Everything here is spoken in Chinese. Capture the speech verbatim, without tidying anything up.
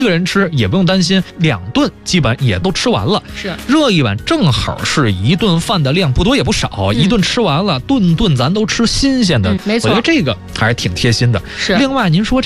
一个人吃也不用担心，两顿基本也都吃完了。 是热一碗正好是一顿饭的量，不多也不少，嗯、一顿吃完了，顿顿咱都吃新鲜的。 嗯、没错， 我觉得这个还是挺贴心的。 是。 另外，您说